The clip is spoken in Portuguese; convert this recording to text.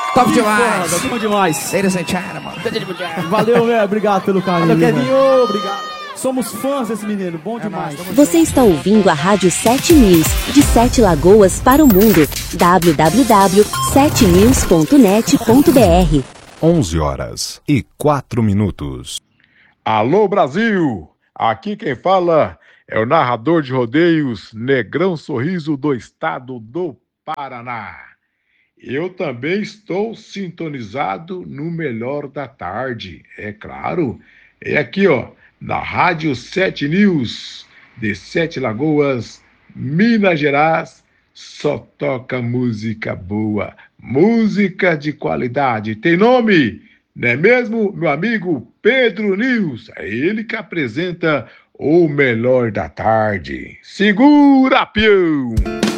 Top demais. Foda, bom demais. Ladies and gentlemen. Valeu, velho. Obrigado pelo carinho. Valeu, irmão. Kevinho, obrigado. Somos fãs desse menino. Bom demais. Você está ouvindo a Rádio 7 News, de 7 Lagoas para o mundo. www.7news.net.br 11h04. Alô, Brasil! Aqui quem fala é o narrador de rodeios Negrão Sorriso do estado do Paraná. Eu também estou sintonizado no Melhor da Tarde, é claro. É aqui, ó, na Rádio 7 News, de 7 Lagoas, Minas Gerais, só toca música boa, música de qualidade. Tem nome, não é mesmo, meu amigo Pedro News? É ele que apresenta o Melhor da Tarde. Segura, peão!